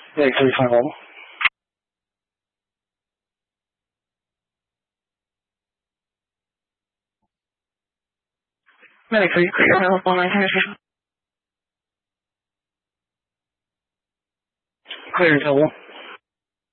Yeah, can you find one? Medic, are you clear? No, 19. Clear, double.